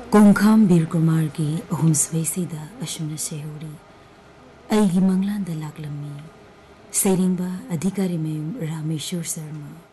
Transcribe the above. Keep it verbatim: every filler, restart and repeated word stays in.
कोंखाम वीर कुमार की अहुमसवैसीदा अशुना शेहूरी अईगी मंगलांदा लाकलम्मी सेरिंगबा अधिकारी मयूम रामेश्वर शर्मा